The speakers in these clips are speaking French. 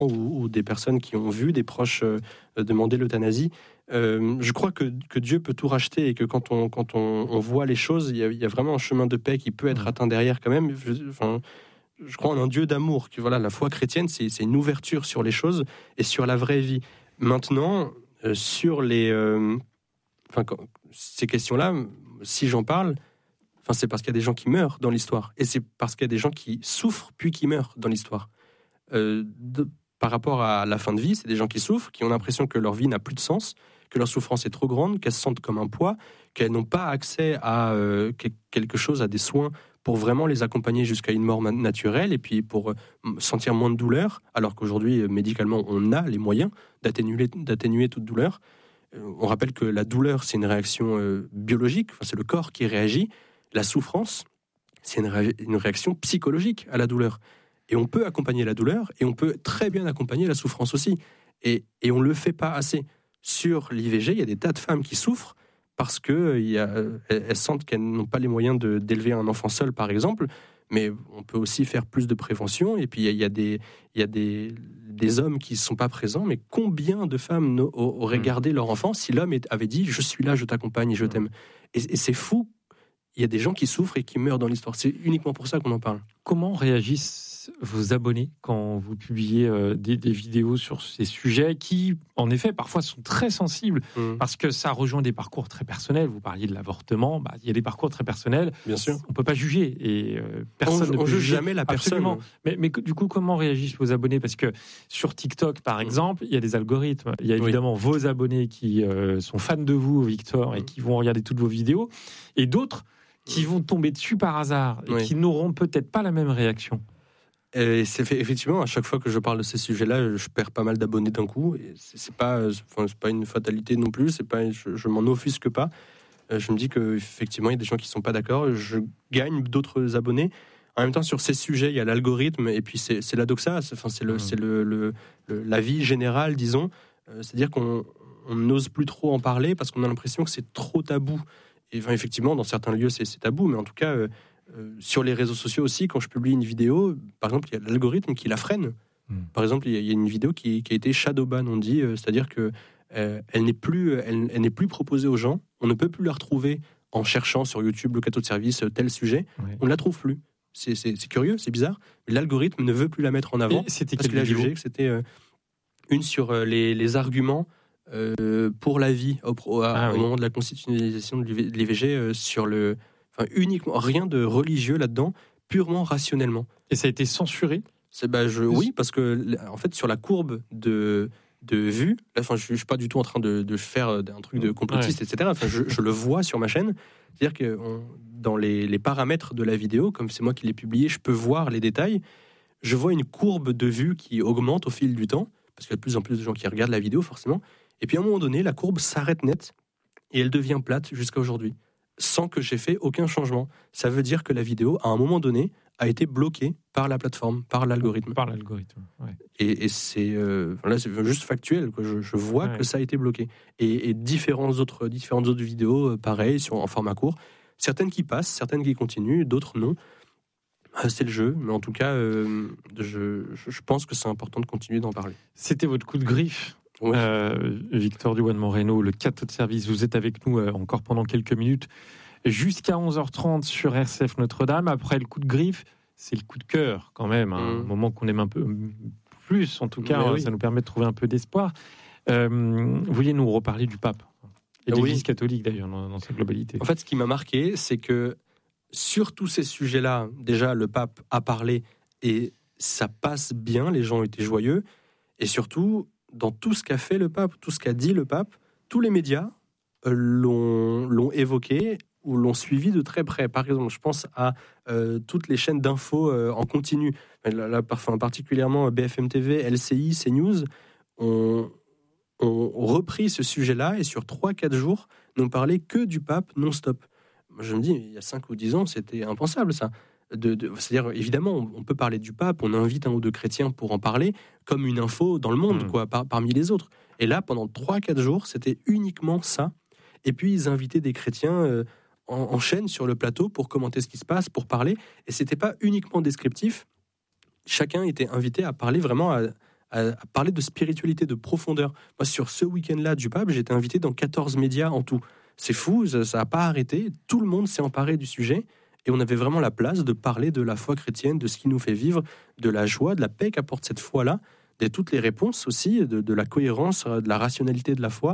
ou des personnes qui ont vu des proches demander l'euthanasie. Je crois que Dieu peut tout racheter et que quand on voit les choses, il y a vraiment un chemin de paix qui peut être atteint derrière quand même. Je crois en un Dieu d'amour. Que voilà, la foi chrétienne, c'est une ouverture sur les choses et sur la vraie vie. Maintenant, sur ces questions-là, si j'en parle, c'est parce qu'il y a des gens qui meurent dans l'histoire. Et c'est parce qu'il y a des gens qui souffrent puis qui meurent dans l'histoire. Par rapport à la fin de vie, c'est des gens qui souffrent, qui ont l'impression que leur vie n'a plus de sens, que leur souffrance est trop grande, qu'elles se sentent comme un poids, qu'elles n'ont pas accès à quelque chose, à des soins pour vraiment les accompagner jusqu'à une mort naturelle et puis pour sentir moins de douleur, alors qu'aujourd'hui, médicalement, on a les moyens d'atténuer toute douleur. On rappelle que la douleur, c'est une réaction biologique, c'est le corps qui réagit. La souffrance, c'est une réaction psychologique à la douleur. Et on peut accompagner la douleur et on peut très bien accompagner la souffrance aussi. Et on ne le fait pas assez. Sur l'IVG, il y a des tas de femmes qui souffrent parce qu'elles sentent qu'elles n'ont pas les moyens d'élever un enfant seul, par exemple. Mais on peut aussi faire plus de prévention. Et puis, il y a des hommes qui ne sont pas présents. Mais combien de femmes auraient gardé leur enfant si l'homme avait dit « je suis là, je t'accompagne, je t'aime ». Et c'est fou. Il y a des gens qui souffrent et qui meurent dans l'histoire. C'est uniquement pour ça qu'on en parle. Comment réagissent vos abonnés quand vous publiez des vidéos sur ces sujets qui, en effet, parfois sont très sensibles parce que ça rejoint des parcours très personnels. Vous parliez de l'avortement, il y a des parcours très personnels. Bien sûr. On ne peut pas juger et personne ne peut juge juger jamais la personne. Absolument. Mais du coup, comment réagissent vos abonnés? Parce que sur TikTok, par exemple, il y a des algorithmes. Il y a évidemment vos abonnés qui sont fans de vous, Victor, et qui vont regarder toutes vos vidéos, et d'autres qui vont tomber dessus par hasard et qui n'auront peut-être pas la même réaction. Et c'est effectivement, à chaque fois que je parle de ces sujets-là, je perds pas mal d'abonnés d'un coup. Et c'est pas une fatalité non plus. Je m'en offusque pas. Je me dis qu'effectivement, il y a des gens qui sont pas d'accord. Je gagne d'autres abonnés. En même temps, sur ces sujets, il y a l'algorithme et puis c'est la doxa. C'est la vie générale, disons. C'est-à-dire qu'on n'ose plus trop en parler parce qu'on a l'impression que c'est trop tabou. Et effectivement, dans certains lieux, c'est tabou, mais en tout cas, sur les réseaux sociaux aussi, quand je publie une vidéo, par exemple, il y a l'algorithme qui la freine. Par exemple, il y a une vidéo qui a été shadowban, on dit, c'est-à-dire que elle n'est plus proposée aux gens. On ne peut plus la retrouver en cherchant sur YouTube le cadeau de service tel sujet. On ne la trouve plus. C'est curieux, c'est bizarre. Mais l'algorithme ne veut plus la mettre en avant parce qu'il a jugé que c'était une sur les arguments. Pour la vie au moment de la constitutionnalisation de l'IVG uniquement rien de religieux là-dedans, purement rationnellement. Et ça a été censuré? Oui, parce que en fait sur la courbe de vues, je suis pas du tout en train de faire un truc de complotiste, etc. Je le vois sur ma chaîne, c'est-à-dire que dans les paramètres de la vidéo, comme c'est moi qui l'ai publié, je peux voir les détails. Je vois une courbe de vues qui augmente au fil du temps, parce qu'il y a de plus en plus de gens qui regardent la vidéo forcément. Et puis à un moment donné, la courbe s'arrête net et elle devient plate jusqu'à aujourd'hui, sans que j'ai fait aucun changement. Ça veut dire que la vidéo, à un moment donné, a été bloquée par la plateforme, par l'algorithme. Par l'algorithme, ouais. Et c'est là, c'est juste factuel, que je vois que ça a été bloqué. Et différentes autres vidéos, pareil, en format court. Certaines qui passent, certaines qui continuent, d'autres non. C'est le jeu, mais en tout cas, je pense que c'est important de continuer d'en parler. C'était votre coup de griffe. Oui. Victor Duan-Moreno, le cadeau de service, vous êtes avec nous encore pendant quelques minutes, jusqu'à 11h30 sur RCF Notre-Dame. Après le coup de griffe, c'est le coup de cœur quand même, un moment qu'on aime un peu plus, en tout cas, ça nous permet de trouver un peu d'espoir. Vous vouliez nous reparler du pape et de l'Église catholique d'ailleurs dans sa globalité. En fait, ce qui m'a marqué, c'est que sur tous ces sujets-là, déjà le pape a parlé et ça passe bien, les gens ont été joyeux, et surtout dans tout ce qu'a fait le pape, tout ce qu'a dit le pape, tous les médias l'ont évoqué ou l'ont suivi de très près. Par exemple, je pense à toutes les chaînes d'infos en continu, particulièrement BFM TV, LCI, CNews, ont repris ce sujet-là et sur 3-4 jours n'ont parlé que du pape non-stop. Je me dis, il y a 5 ou 10 ans, c'était impensable ça. C'est-à-dire, évidemment, on peut parler du pape, on invite un ou deux chrétiens pour en parler, comme une info dans le monde, parmi les autres. Et là, pendant 3-4 jours, c'était uniquement ça. Et puis, ils invitaient des chrétiens en chaîne sur le plateau pour commenter ce qui se passe, pour parler. Et c'était pas uniquement descriptif. Chacun était invité à parler vraiment à parler de spiritualité, de profondeur. Moi, sur ce week-end-là du pape, j'ai été invité dans 14 médias en tout. C'est fou, ça n'a pas arrêté. Tout le monde s'est emparé du sujet. Et on avait vraiment la place de parler de la foi chrétienne, de ce qui nous fait vivre, de la joie, de la paix qu'apporte cette foi-là, de toutes les réponses aussi, de la cohérence, de la rationalité de la foi,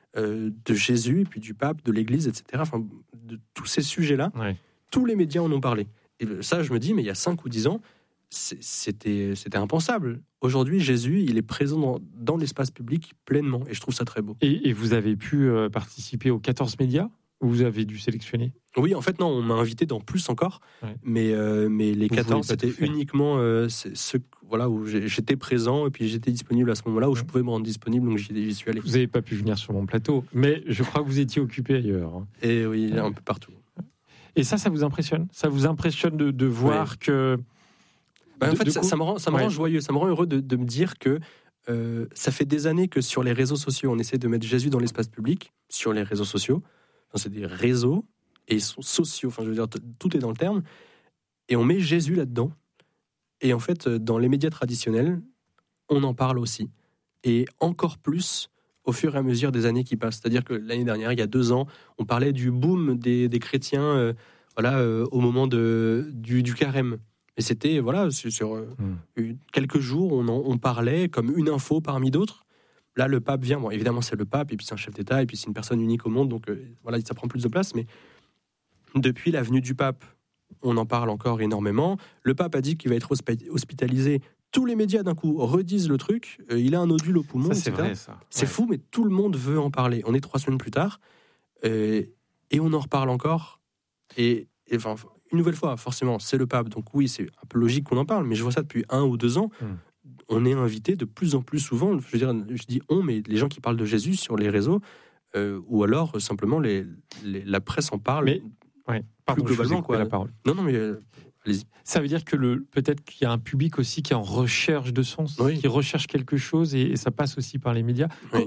de Jésus, et puis du pape, de l'Église, etc. Enfin, de tous ces sujets-là, tous les médias en ont parlé. Et ça, je me dis, mais il y a 5 ou 10 ans, c'était impensable. Aujourd'hui, Jésus, il est présent dans l'espace public pleinement, et je trouve ça très beau. Et vous avez pu participer aux 14 médias ou vous avez dû sélectionner ? Oui, en fait, non, on m'a invité dans plus encore, mais les 14, c'était uniquement ceux où j'étais présent, et puis j'étais disponible à ce moment-là, où je pouvais me rendre disponible, donc j'y suis allé. Vous n'avez pas pu venir sur mon plateau, mais je crois que vous étiez occupé ailleurs. Et oui, un peu partout. Et ça vous impressionne ? Ça vous impressionne de voir que... En fait, ça me rend joyeux, ça me rend heureux de me dire que ça fait des années que sur les réseaux sociaux, on essaie de mettre Jésus dans l'espace public, sur les réseaux sociaux. Enfin, c'est des réseaux, et ils sont sociaux, enfin, je veux dire, tout est dans le terme, et on met Jésus là-dedans. Et en fait, dans les médias traditionnels, on en parle aussi. Et encore plus au fur et à mesure des années qui passent. C'est-à-dire que l'année dernière, il y a 2 ans, on parlait du boom des chrétiens au moment du carême. Et c'était, sur quelques jours, on parlait comme une info parmi d'autres. Là, le pape vient. Bon, évidemment, c'est le pape, et puis c'est un chef d'État, et puis c'est une personne unique au monde, donc ça prend plus de place. Mais depuis la venue du pape, on en parle encore énormément. Le pape a dit qu'il va être hospitalisé. Tous les médias, d'un coup, redisent le truc. Il a un nodule au poumon, ça, c'est etc. vrai, ça. C'est fou, mais tout le monde veut en parler. On est 3 semaines plus tard, et on en reparle encore. Et enfin, une nouvelle fois, forcément, c'est le pape. Donc oui, c'est un peu logique qu'on en parle, mais je vois ça depuis 1 ou 2 ans. On est invité de plus en plus souvent, je dis on, mais les gens qui parlent de Jésus sur les réseaux, ou alors simplement la presse en parle. Mais, pardon, plus globalement, la parole. Non, mais allez-y. Ça veut dire que peut-être qu'il y a un public aussi qui est en recherche de sens, qui recherche quelque chose, et ça passe aussi par les médias. Oui.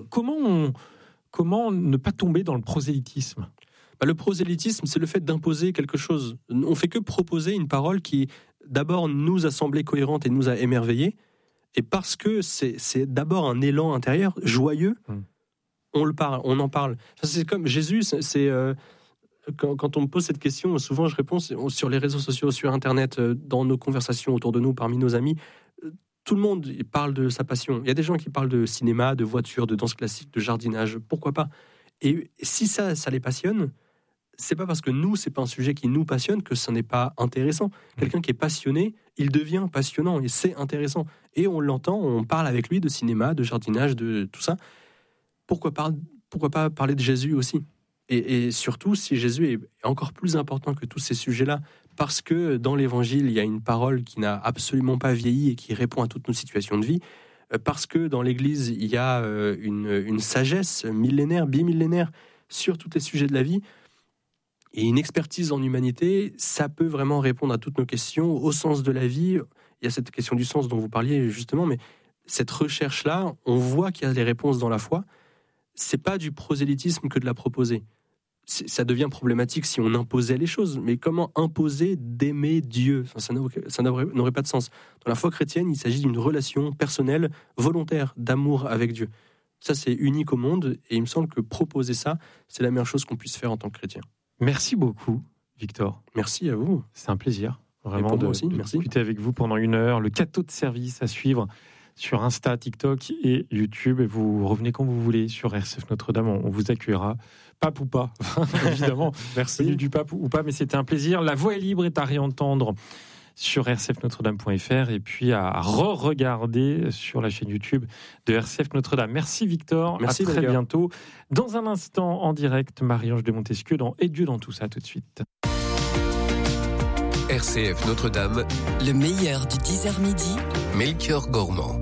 Comment ne pas tomber dans le prosélytisme ? Le prosélytisme, c'est le fait d'imposer quelque chose. On fait que proposer une parole qui, d'abord, nous a semblé cohérente et nous a émerveillés. Et parce que c'est d'abord un élan intérieur joyeux, on en parle. C'est comme Jésus, quand on me pose cette question, souvent je réponds sur les réseaux sociaux, sur Internet, dans nos conversations autour de nous, parmi nos amis. Tout le monde parle de sa passion. Il y a des gens qui parlent de cinéma, de voiture, de danse classique, de jardinage, pourquoi pas. Et si ça les passionne, c'est pas parce que nous, c'est pas un sujet qui nous passionne que ce n'est pas intéressant. Quelqu'un qui est passionné, il devient passionnant et c'est intéressant. Et on l'entend, on parle avec lui de cinéma, de jardinage, de tout ça. Pourquoi pas parler de Jésus aussi ? Et surtout, si Jésus est encore plus important que tous ces sujets-là, parce que dans l'Évangile, il y a une parole qui n'a absolument pas vieilli et qui répond à toutes nos situations de vie, parce que dans l'Église, il y a une sagesse millénaire, bimillénaire sur tous les sujets de la vie, et une expertise en humanité, ça peut vraiment répondre à toutes nos questions, au sens de la vie. Il y a cette question du sens dont vous parliez justement, mais cette recherche-là, on voit qu'il y a les réponses dans la foi. C'est pas du prosélytisme que de la proposer. Ça devient problématique si on imposait les choses. Mais comment imposer d'aimer Dieu ? Ça n'aurait pas de sens. Dans la foi chrétienne, il s'agit d'une relation personnelle, volontaire, d'amour avec Dieu. Ça, c'est unique au monde, et il me semble que proposer ça, c'est la meilleure chose qu'on puisse faire en tant que chrétien. Merci beaucoup, Victor. Merci à vous. C'est un plaisir, vraiment, de discuter avec vous pendant 1 heure. Le cadeau de service à suivre sur Insta, TikTok et YouTube. Et vous revenez quand vous voulez sur RCF Notre-Dame. On vous accueillera. Pape ou pas, évidemment. Merci. Du pape ou pas, mais c'était un plaisir. La voix est libre est à réentendre sur rcfnotredame.fr et puis à re-regarder sur la chaîne YouTube de RCF Notre-Dame. Merci Victor, merci, à très bientôt. Dans un instant, en direct, Marie-Ange de Montesquieu dans Et Dieu dans tout ça, tout de suite. RCF Notre-Dame, le meilleur du 10h midi, Melchior Gormand.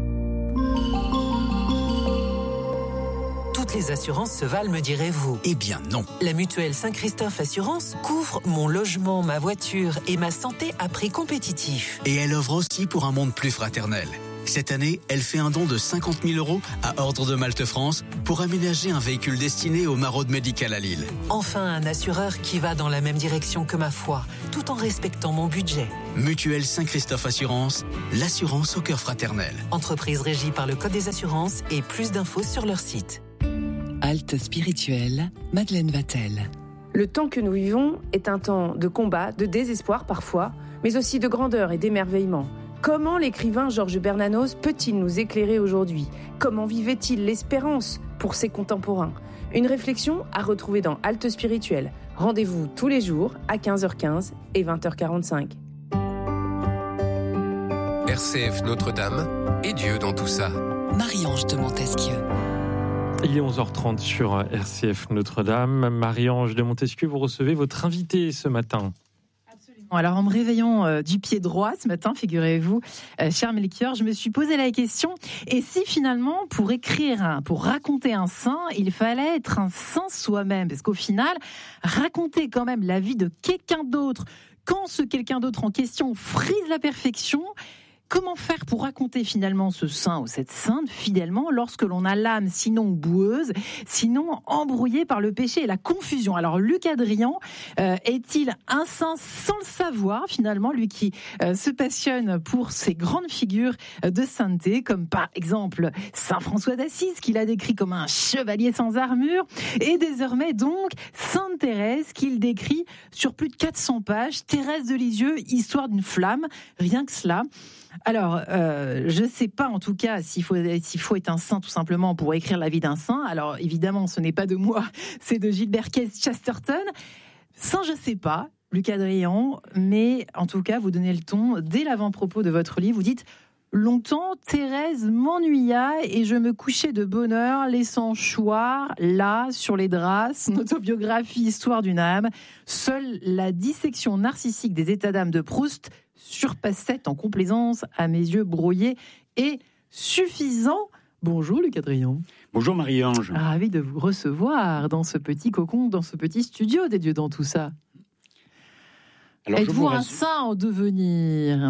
Toutes les assurances se valent, me direz-vous. Eh bien non. La mutuelle Saint-Christophe Assurance couvre mon logement, ma voiture et ma santé à prix compétitif. Et elle œuvre aussi pour un monde plus fraternel. Cette année, elle fait un don de 50 000 € à Ordre de Malte France pour aménager un véhicule destiné au maraude médical à Lille. Enfin, un assureur qui va dans la même direction que ma foi, tout en respectant mon budget. Mutuelle Saint-Christophe Assurance, l'assurance au cœur fraternel. Entreprise régie par le Code des assurances et plus d'infos sur leur site. Halte spirituelle, Madeleine Vatel. Le temps que nous vivons est un temps de combat, de désespoir parfois, mais aussi de grandeur et d'émerveillement. Comment l'écrivain Georges Bernanos peut-il nous éclairer aujourd'hui ? Comment vivait-il l'espérance pour ses contemporains ? Une réflexion à retrouver dans Halte spirituelle. Rendez-vous tous les jours à 15h15 et 20h45. RCF Notre-Dame et Dieu dans tout ça. Marie-Ange de Montesquieu. Il est 11h30 sur RCF Notre-Dame. Marie-Ange de Montesquieu, vous recevez votre invité ce matin. Alors, en me réveillant du pied droit ce matin, figurez-vous, cher Melchior, je me suis posé la question, et si finalement, pour raconter un saint, il fallait être un saint soi-même ? Parce qu'au final, raconter quand même la vie de quelqu'un d'autre, quand ce quelqu'un d'autre en question frise la perfection, comment faire pour raconter finalement ce saint ou cette sainte fidèlement lorsque l'on a l'âme sinon boueuse, sinon embrouillée par le péché et la confusion ? Alors Luc Adrian est-il un saint sans le savoir finalement, lui qui se passionne pour ces grandes figures de sainteté, comme par exemple Saint François d'Assise, qu'il a décrit comme un chevalier sans armure, et désormais donc Sainte Thérèse, qu'il décrit sur plus de 400 pages, Thérèse de Lisieux, histoire d'une flamme, rien que cela. Alors, je ne sais pas en tout cas s'il faut être un saint tout simplement pour écrire la vie d'un saint. Alors évidemment, ce n'est pas de moi, c'est de Gilbert Keith Chesterton. Saint, je ne sais pas, Luc Adrian, mais en tout cas, vous donnez le ton dès l'avant-propos de votre livre. Vous dites « Longtemps, Thérèse m'ennuya et je me couchais de bonne heure, laissant choir, là, sur les draps, son autobiographie Histoire d'une âme. Seule la dissection narcissique des états d'âme de Proust surpassait en complaisance à mes yeux brouillés et suffisant. » Bonjour Luc Adrian. Bonjour Marie-Ange. Ravi de vous recevoir dans ce petit cocon, dans ce petit studio des dieux dans tout ça. Alors, êtes-vous un saint en devenir ?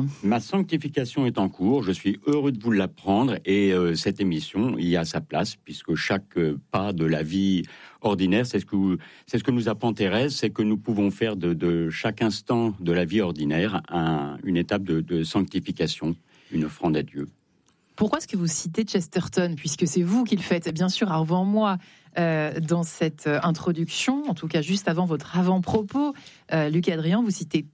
Ma sanctification est en cours, je suis heureux de vous l'apprendre et cette émission y a sa place puisque chaque pas de la vie ordinaire, c'est ce que nous apprend Thérèse, c'est que nous pouvons faire de chaque instant de la vie ordinaire une étape de sanctification, une offrande à Dieu. Pourquoi est-ce que vous citez Chesterton, puisque c'est vous qui le faites, bien sûr, avant moi, dans cette introduction, en tout cas juste avant votre avant-propos, Luc Adrian, vous citez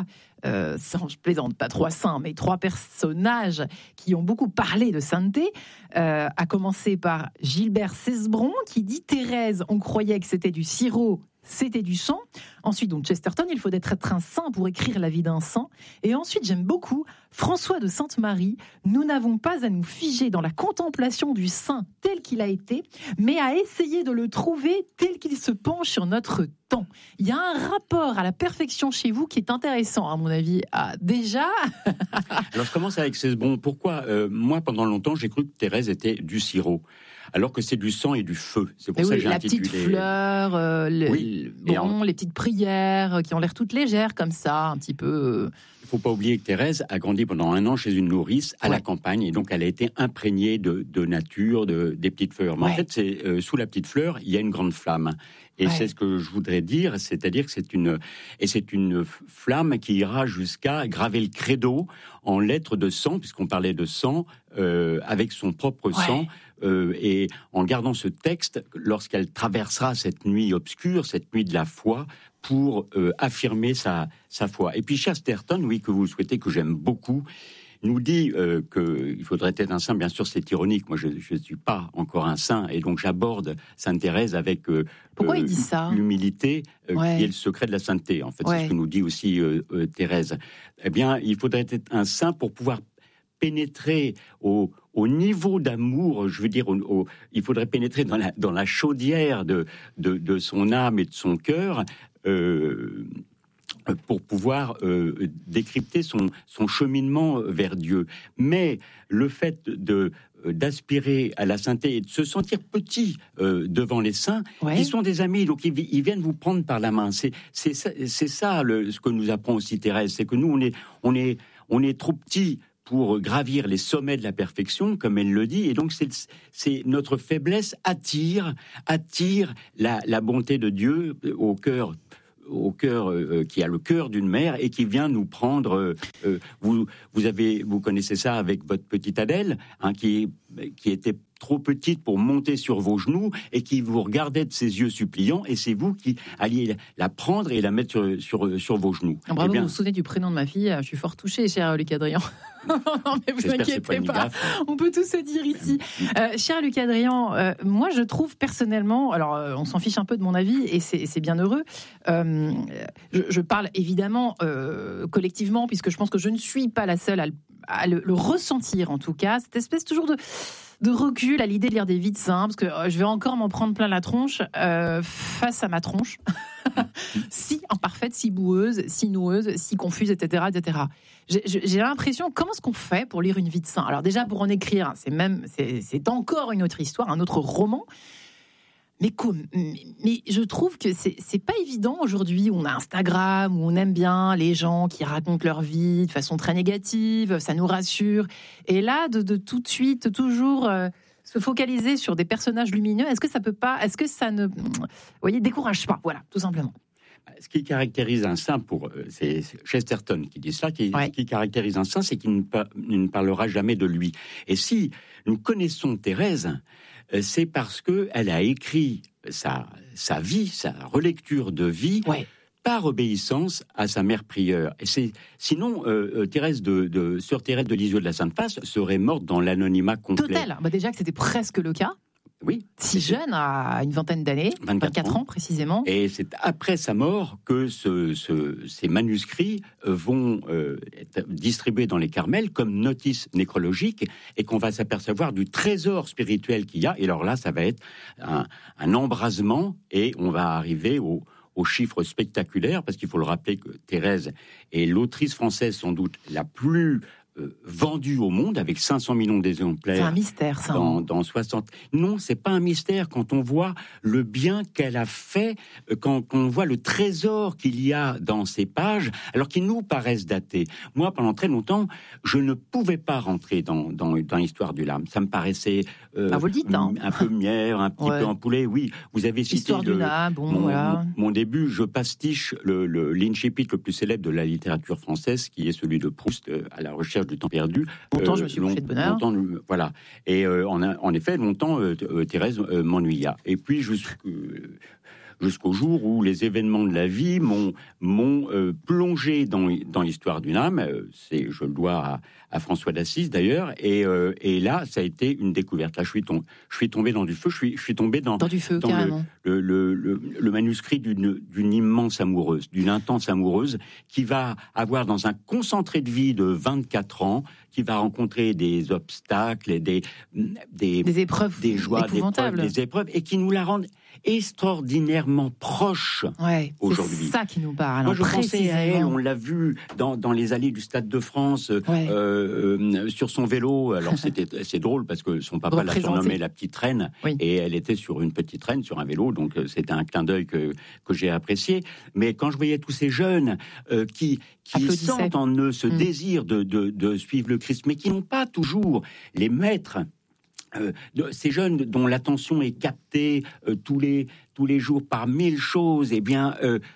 je plaisante, pas trois saints, mais trois personnages qui ont beaucoup parlé de sainteté, à commencer par Gilbert Cesbron, qui dit « Thérèse, on croyait que c'était du sirop ». C'était du sang. Ensuite, donc Chesterton, il faut être un saint pour écrire la vie d'un saint. Et ensuite, j'aime beaucoup François de Sainte-Marie. Nous n'avons pas à nous figer dans la contemplation du saint tel qu'il a été, mais à essayer de le trouver tel qu'il se penche sur notre temps. Il y a un rapport à la perfection chez vous qui est intéressant, à mon avis. Déjà. Alors, je commence avec Cesbron. Pourquoi moi, pendant longtemps, j'ai cru que Thérèse était du sirop, alors que c'est du sang et du feu. C'est pour ça que j'ai intitulé... La petite fleur, les petites prières qui ont l'air toutes légères comme ça, un petit peu... Il ne faut pas oublier que Thérèse a grandi pendant 1 an chez une nourrice à la campagne, et donc elle a été imprégnée de nature, des petites fleurs. Mais en fait, c'est sous la petite fleur, il y a une grande flamme. Et c'est ce que je voudrais dire, c'est-à-dire que c'est une flamme qui ira jusqu'à graver le credo en lettres de sang, puisqu'on parlait de sang, avec son propre sang. Et en gardant ce texte, lorsqu'elle traversera cette nuit obscure, cette nuit de la foi, pour affirmer sa foi. Et puis Chesterton, que vous souhaitez, que j'aime beaucoup, nous dit qu'il faudrait être un saint. Bien sûr, c'est ironique. Moi, je ne suis pas encore un saint, et donc j'aborde Sainte Thérèse avec pourquoi il dit ça ? L'humilité qui est le secret de la sainteté. En fait, c'est ce que nous dit aussi Thérèse. Eh bien, il faudrait être un saint pour pouvoir pénétrer au niveau d'amour, je veux dire, il faudrait pénétrer dans la chaudière de son âme et de son cœur pour pouvoir décrypter son cheminement vers Dieu. Mais le fait d'aspirer à la sainteté et de se sentir petit devant les saints, qui sont des amis, donc ils viennent vous prendre par la main. C'est ça ce que nous apprend aussi Thérèse, c'est que nous on est trop petits pour gravir les sommets de la perfection, comme elle le dit. Et donc, c'est notre faiblesse attire la bonté de Dieu au cœur qui a le cœur d'une mère et qui vient nous prendre. Vous connaissez ça avec votre petite Adèle, hein, qui était trop petite pour monter sur vos genoux et qui vous regardait de ses yeux suppliants, et c'est vous qui alliez la prendre et la mettre sur vos genoux. Bravo, vous vous souvenez du prénom de ma fille. Je suis fort touchée, cher Luc Adrien. Non, mais vous inquiétez pas. On peut tout se dire ici. Cher Luc Adrien, moi je trouve personnellement, alors on s'en fiche un peu de mon avis et c'est bien heureux. Je parle évidemment collectivement, puisque je pense que je ne suis pas la seule à le ressentir, en tout cas, cette espèce toujours de recul à l'idée de lire des vies de saints, parce que je vais encore m'en prendre plein la tronche face à ma tronche, si imparfaite, si boueuse, si noueuse, si confuse, etc., etc. J'ai l'impression, comment est-ce qu'on fait pour lire une vie de saint? Alors déjà, pour en écrire, c'est encore une autre histoire, un autre roman. Mais je trouve que c'est pas évident aujourd'hui, où on a Instagram, où on aime bien les gens qui racontent leur vie de façon très négative, ça nous rassure. Et là, de tout de suite, toujours se focaliser sur des personnages lumineux, est-ce que ça ne, décourage pas? Voilà, tout simplement. Ce qui caractérise un saint, c'est Chesterton qui dit ça, ce qui caractérise un saint, c'est qu'il ne parlera jamais de lui. Et si nous connaissons Thérèse, c'est parce qu'elle a écrit sa vie, sa relecture de vie, par obéissance à sa mère prieure. Et sinon, Sœur Thérèse de Lisieux de la Sainte-Face serait morte dans l'anonymat complet. Total. Déjà que c'était presque le cas. Oui. Si jeune, à une vingtaine d'années, 24 ans précisément. Et c'est après sa mort que ces manuscrits vont être distribués dans les Carmels comme notice nécrologique, et qu'on va s'apercevoir du trésor spirituel qu'il y a. Et alors là, ça va être un embrasement, et on va arriver aux chiffres spectaculaires, parce qu'il faut le rappeler que Thérèse est l'autrice française sans doute la plus vendue au monde, avec 500 millions d'exemplaires. C'est un mystère, ça. Dans 60... Non, c'est pas un mystère quand on voit le bien qu'elle a fait, quand on voit le trésor qu'il y a dans ces pages, alors qu'ils nous paraissent datés. Moi, pendant très longtemps, je ne pouvais pas rentrer dans l'histoire du lame. Ça me paraissait vous le dites, hein. Un peu mière, un petit peu en poulet. Oui, vous avez cité mon début. Je pastiche l'incipit le plus célèbre de la littérature française, qui est celui de Proust, à la recherche du temps perdu. Longtemps, je me suis couché de bonheur. Voilà. Et en effet, longtemps, Thérèse m'ennuya. Et puis, jusqu'au jour où les événements de la vie m'ont plongé dans l'histoire d'une âme. Je le dois à François d'Assise, d'ailleurs. Et là, ça a été une découverte. Là, je suis tombé dans du feu. Je suis tombé dans du feu, carrément. Le manuscrit d'une immense amoureuse, d'une intense amoureuse, qui va avoir dans un concentré de vie de 24 ans, qui va rencontrer des obstacles, des épreuves, des joies, des épreuves, et qui nous la rendent extraordinairement proche aujourd'hui. C'est ça qui nous parle. Moi, je pensais à elle, on l'a vu dans les allées du Stade de France, sur son vélo. Alors, c'est drôle parce que son papa l'a surnommée la petite reine, et elle était sur une petite reine, sur un vélo, donc c'était un clin d'œil que j'ai apprécié. Mais quand je voyais tous ces jeunes qui sentent en eux ce désir de suivre le Christ, mais qui n'ont pas toujours les maîtres, ces jeunes dont l'attention est captée tous les jours par 1000 choses, eh bien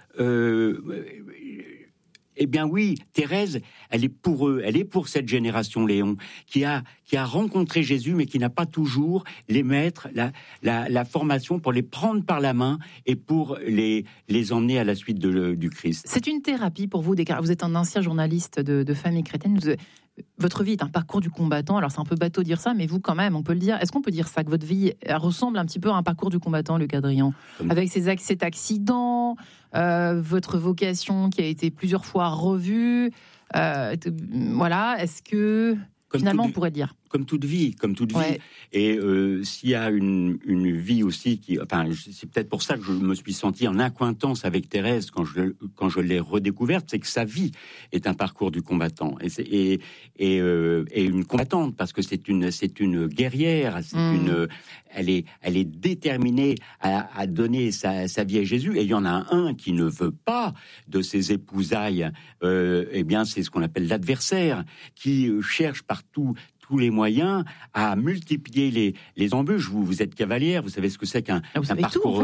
oui, Thérèse, elle est pour eux, elle est pour cette génération, Léon, qui a rencontré Jésus, mais qui n'a pas toujours les maîtres, la formation pour les prendre par la main et pour les emmener à la suite du Christ. C'est une thérapie pour vous, vous êtes un ancien journaliste de famille chrétienne. Votre vie est un parcours du combattant. Alors, c'est un peu bateau de dire ça, mais vous, quand même, on peut le dire. Est-ce qu'on peut dire ça, que votre vie ressemble un petit peu à un parcours du combattant, Luc Adrien, avec cet accident, votre vocation qui a été plusieurs fois revue, voilà. Est-ce que finalement, on pourrait dire comme toute vie. Ouais. Et s'il y a une vie aussi c'est peut-être pour ça que je me suis senti en accointance avec Thérèse quand je l'ai redécouverte, c'est que sa vie est un parcours du combattant et une combattante, parce que c'est une guerrière, elle est déterminée à donner sa vie à Jésus. Et il y en a un qui ne veut pas de ses épousailles. C'est ce qu'on appelle l'adversaire, qui cherche partout tous les moyens à multiplier les embûches. Vous êtes cavalière, vous savez ce que c'est qu'un parcours,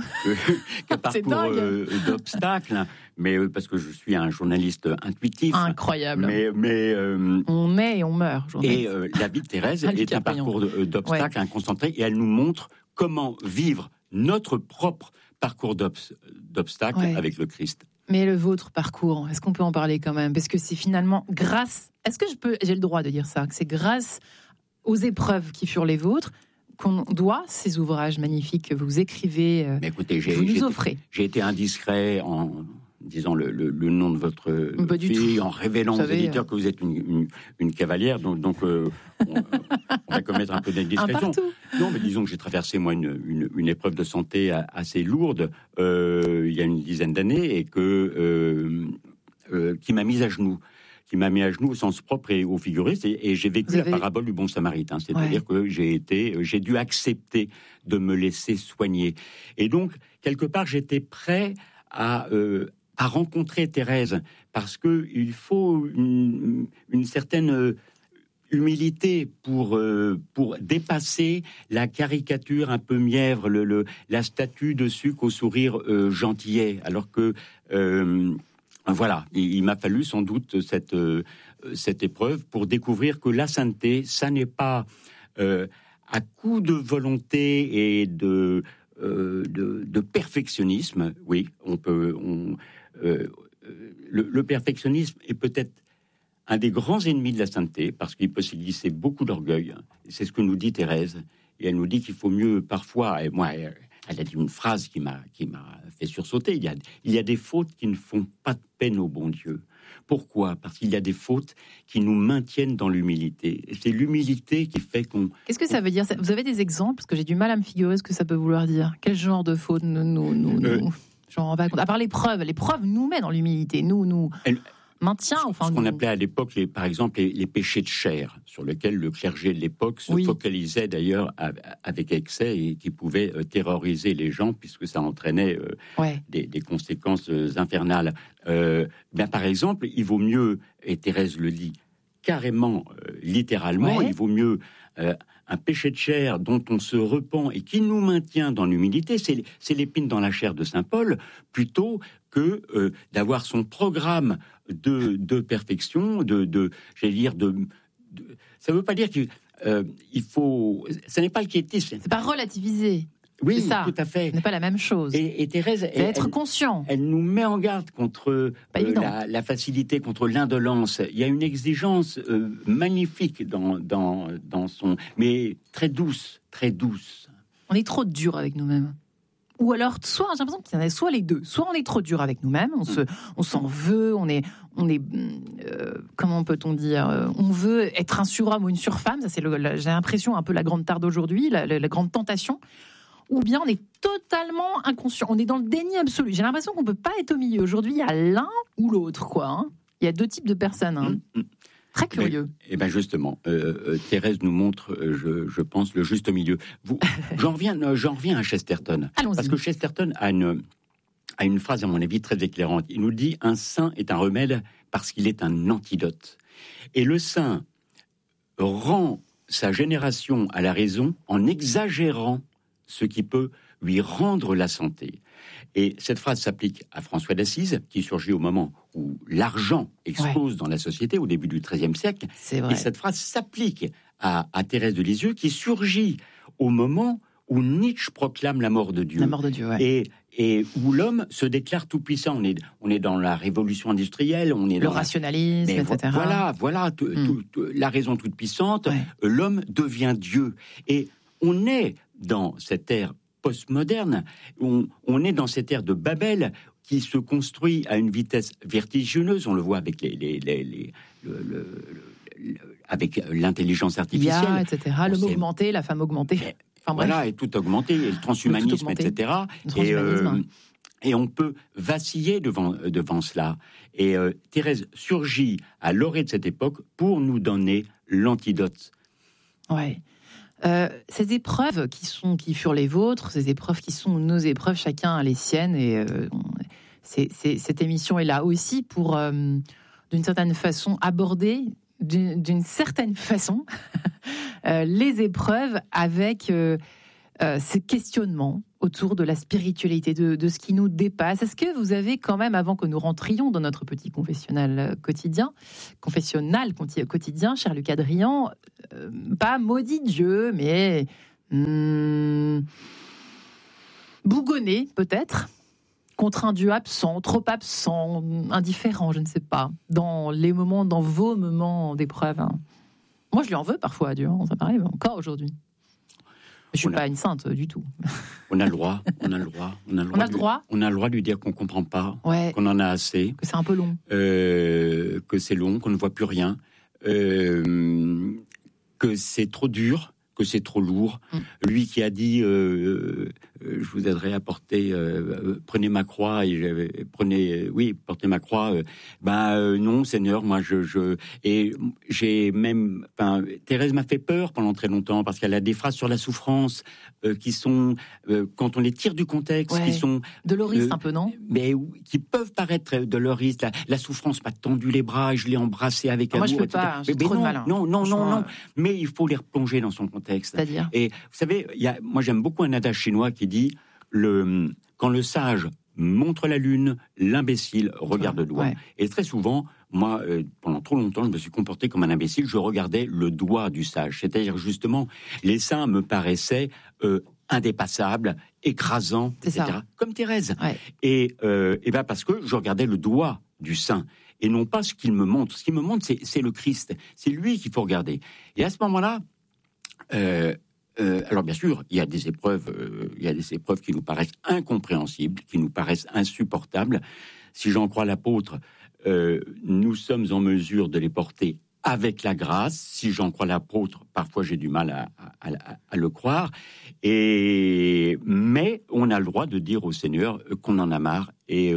d'obstacles. Mais parce que je suis un journaliste intuitif. Incroyable. Mais on naît et on meurt. Et la vie de Thérèse est un parcours d'obstacles inconcentrés, et elle nous montre comment vivre notre propre parcours d'obstacles avec le Christ. Mais le vôtre parcours, est-ce qu'on peut en parler quand même? Parce que c'est finalement grâce... Est-ce que j'ai le droit de dire ça? Que c'est grâce aux épreuves qui furent les vôtres qu'on doit ces ouvrages magnifiques que vous écrivez, écoutez, vous nous offrez. J'ai été indiscret en disant le nom de votre fille, en révélant aux éditeurs que vous êtes une cavalière, donc on va commettre un peu d'indiscrétion. Non, mais disons que j'ai traversé, moi, une épreuve de santé assez lourde il y a une dizaine d'années, et qui m'a mis à genoux. Qui m'a mis à genoux au sens propre et au figuré, et j'ai vécu la parabole du bon samaritain, c'est-à-dire que j'ai dû accepter de me laisser soigner. Et donc, quelque part, j'étais prêt à rencontrer Thérèse, parce que il faut une certaine humilité pour dépasser la caricature un peu mièvre, la statue de sucre au sourire gentillet, alors que voilà, il m'a fallu sans doute cette épreuve pour découvrir que la sainteté, ça n'est pas à coup de volonté et de perfectionnisme. Oui, le perfectionnisme est peut-être un des grands ennemis de la sainteté, parce qu'il peut s'y glisser beaucoup d'orgueil. C'est ce que nous dit Thérèse, et elle nous dit qu'il faut mieux parfois, et moi, elle a dit une phrase qui m'a fait sursauter. Il y a des fautes qui ne font pas de peine au bon Dieu. Pourquoi? Parce qu'il y a des fautes qui nous maintiennent dans l'humilité. Et c'est l'humilité qui fait qu'on... Qu'est-ce que ça veut dire? Vous avez des exemples? Parce que j'ai du mal à me figurer ce que ça peut vouloir dire. Quel genre de fautes je m'en rends pas compte. À part l'épreuve nous met dans l'humilité. Maintient, ce qu'on appelait à l'époque, par exemple, les péchés de chair, sur lesquels le clergé de l'époque se focalisait d'ailleurs avec excès, et qui pouvait terroriser les gens, puisque ça entraînait des conséquences infernales. Par exemple, il vaut mieux, et Thérèse le dit carrément, littéralement, il vaut mieux un péché de chair dont on se repent et qui nous maintient dans l'humilité, c'est l'épine dans la chair de saint Paul, plutôt que d'avoir son programme de perfection, ça ne veut pas dire qu'il faut... Ça n'est pas le quiétisme. C'est pas relativiser. Oui, c'est ça. Tout à fait. Ce n'est pas la même chose. Et Thérèse, être conscient. Elle nous met en garde contre la facilité, contre l'indolence. Il y a une exigence magnifique dans son... Mais très douce, très douce. On est trop dur avec nous-mêmes. Ou alors, soit j'ai l'impression qu'il y en a soit les deux. Soit on est trop dur avec nous-mêmes, on s'en veut, on est comment peut-on dire, on veut être un surhomme ou une surfemme. Ça, c'est j'ai l'impression un peu la grande tare d'aujourd'hui, la grande tentation. Ou bien on est totalement inconscient, on est dans le déni absolu. J'ai l'impression qu'on peut pas être au milieu. Aujourd'hui, il y a l'un ou l'autre, quoi. Il y a deux types de personnes. Très curieux. Et ben justement, Thérèse nous montre, je pense, le juste milieu. J'en reviens à Chesterton. Allons-y. Parce que Chesterton a une phrase, à mon avis, très éclairante. Il nous dit « Un saint est un remède parce qu'il est un antidote ». Et le saint rend sa génération à la raison en exagérant ce qui peut lui rendre la santé. Et cette phrase s'applique à François d'Assise, qui surgit au moment où l'argent explose dans la société, au début du XIIIe siècle. C'est vrai. Et cette phrase s'applique à Thérèse de Lisieux, qui surgit au moment où Nietzsche proclame la mort de Dieu. La mort de Dieu, ouais. Et où l'homme se déclare tout-puissant. On est dans la révolution industrielle, on est le rationalisme, etc. Voilà, la raison toute-puissante, l'homme devient Dieu. Et on est dans cette ère postmoderne, on est dans cette ère de Babel qui se construit à une vitesse vertigineuse. On le voit avec avec l'intelligence artificielle, IA, etc. L'homme augmenté, la femme augmentée. Enfin, voilà, et tout augmenté, et le transhumanisme, etc. Et on peut vaciller devant cela. Et Thérèse surgit à l'orée de cette époque pour nous donner l'antidote. Ouais. Ces épreuves qui furent les vôtres, ces épreuves qui sont nos épreuves, chacun a les siennes. Et cette émission est là aussi pour, d'une certaine façon, aborder d'une certaine façon les épreuves avec ces questionnements autour de la spiritualité, de ce qui nous dépasse. Est-ce que vous avez quand même, avant que nous rentrions dans notre petit confessionnal quotidien, cher Lucas Drian, pas maudit Dieu, mais bougonné peut-être, contre un Dieu absent, trop absent, indifférent, je ne sais pas, dans vos moments d'épreuve. Moi, je lui en veux parfois à Dieu, ça m'arrive encore aujourd'hui. Je suis pas une sainte du tout. On a le droit. On a le droit de lui dire qu'on comprend pas, qu'on en a assez, que c'est un peu long, que c'est long, qu'on ne voit plus rien, que c'est trop dur, que c'est trop lourd. Lui qui a dit je vous aiderai à porter, prenez ma croix, et portez ma croix. Non, Seigneur, moi et j'ai même, Thérèse m'a fait peur pendant très longtemps parce qu'elle a des phrases sur la souffrance qui sont, quand on les tire du contexte, qui sont doloristes un peu, non? Mais qui peuvent paraître doloristes. La souffrance m'a tendu les bras et je l'ai embrassée avec amour. Moi, je peux pas. J'ai trop de mal. Non. Mais il faut les replonger dans son contexte. C'est-à-dire, et vous savez, moi j'aime beaucoup un adage chinois qui dit quand le sage montre la lune, l'imbécile regarde le doigt. Ouais. Et très souvent, moi, pendant trop longtemps, je me suis comporté comme un imbécile. Je regardais le doigt du sage. C'est-à-dire, justement, les saints me paraissaient indépassables, écrasants, etc. Comme Thérèse. Ouais. Et parce que je regardais le doigt du saint et non pas ce qu'il me montre. Ce qu'il me montre, c'est le Christ. C'est lui qu'il faut regarder. Et à ce moment-là, alors bien sûr, il y a des épreuves qui nous paraissent incompréhensibles, qui nous paraissent insupportables. Si j'en crois l'apôtre, nous sommes en mesure de les porter avec la grâce. Si j'en crois l'apôtre, parfois j'ai du mal à le croire. Mais on a le droit de dire au Seigneur qu'on en a marre. Et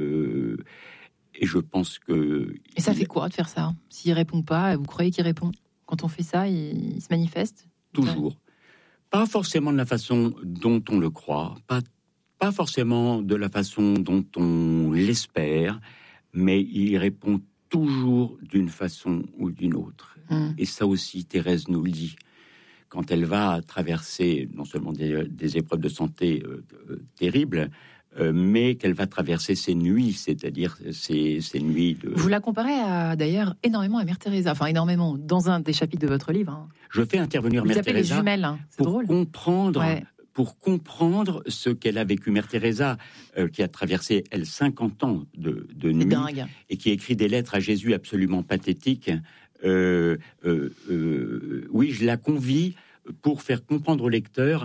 je pense que... Et ça fait quoi de faire ça? S'il répond pas, vous croyez qu'il répond? Quand on fait ça, il se manifeste? Toujours. Pas forcément de la façon dont on le croit, pas forcément de la façon dont on l'espère, mais il répond toujours d'une façon ou d'une autre. Et ça aussi, Thérèse nous le dit. Quand elle va traverser non seulement des épreuves de santé terribles, mais qu'elle va traverser ses nuits, c'est-à-dire ces nuits de... Vous la comparez d'ailleurs énormément à Mère Teresa, enfin énormément, dans un des chapitres de votre livre. Je fais intervenir Mère Teresa les jumelles, c'est drôle. Pour comprendre ce qu'elle a vécu. Mère Teresa, qui a traversé, elle, 50 ans de nuit, et qui écrit des lettres à Jésus absolument pathétiques. Oui, je la convie pour faire comprendre au lecteur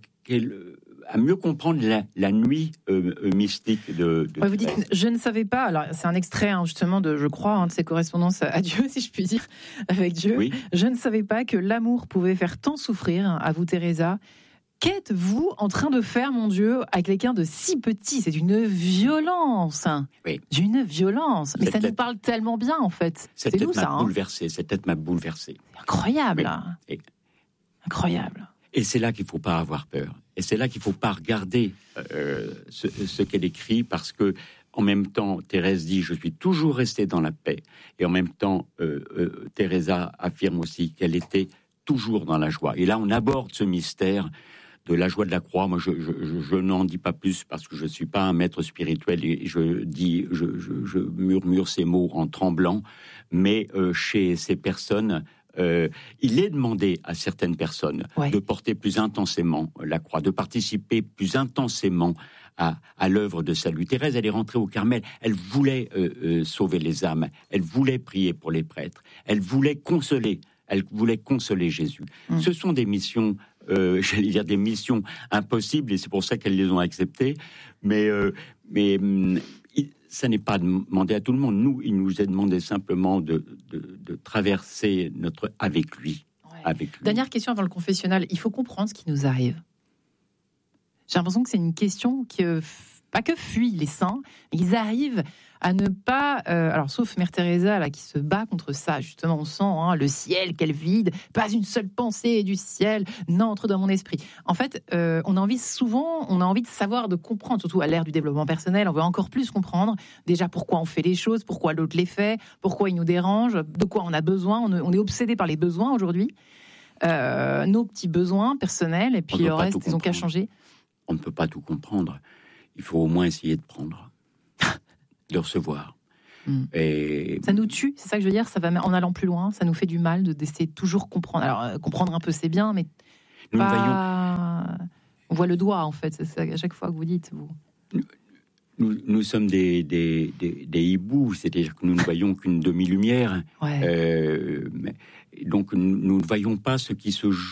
à mieux comprendre la nuit mystique de vous dites, je ne savais pas, alors c'est un extrait justement de, je crois, de ses correspondances à Dieu, si je puis dire, avec Dieu. Oui. Je ne savais pas que l'amour pouvait faire tant souffrir, à vous Teresa. Qu'êtes-vous en train de faire, mon Dieu, avec quelqu'un de si petit? C'est d'une violence. Oui. D'une violence. Mais ça nous parle tellement bien, en fait. Cette tête m'a bouleversé. Cette tête m'a bouleversé. Incroyable. Incroyable. Et c'est là qu'il ne faut pas avoir peur. Et c'est là qu'il ne faut pas regarder ce qu'elle écrit, parce que en même temps, Thérèse dit « Je suis toujours restée dans la paix ». Et en même temps, Teresa affirme aussi qu'elle était toujours dans la joie. Et là, on aborde ce mystère de la joie de la croix. Moi, je n'en dis pas plus parce que je ne suis pas un maître spirituel et je murmure ces mots en tremblant. Mais chez ces personnes... il est demandé à certaines personnes de porter plus intensément la croix, de participer plus intensément à l'œuvre de salut. Thérèse, elle est rentrée au Carmel, elle voulait sauver les âmes, elle voulait prier pour les prêtres, elle voulait consoler Jésus. Ce sont des missions, j'allais dire des missions impossibles, et c'est pour ça qu'elles les ont acceptées, mais ça n'est pas demandé à tout le monde. Nous, il nous est demandé simplement de traverser avec lui. Dernière question avant le confessionnal. Il faut comprendre ce qui nous arrive. J'ai l'impression que c'est une question qui, pas que fuient les saints, mais ils arrivent à ne pas... alors, sauf Mère Teresa, là, qui se bat contre ça, justement, on sent le ciel, quel vide, pas une seule pensée du ciel n'entre dans mon esprit. En fait, on a envie de savoir, de comprendre, surtout à l'ère du développement personnel, on veut encore plus comprendre, déjà, pourquoi on fait les choses, pourquoi l'autre les fait, pourquoi il nous dérange, de quoi on a besoin. On est obsédé par les besoins aujourd'hui, nos petits besoins personnels, et puis le reste, ils n'ont qu'à changer. On ne peut pas tout comprendre. Il faut au moins essayer de prendre, de recevoir. Et... Ça nous tue, c'est ça que je veux dire. Ça va en allant plus loin, ça nous fait du mal d'essayer de toujours comprendre. Alors comprendre un peu, c'est bien, mais nous pas... On voit le doigt, en fait. C'est ça, à chaque fois que vous dites. Nous sommes des hiboux, c'est-à-dire que nous ne voyons qu'une demi-lumière. Donc nous ne voyons pas ce qui se joue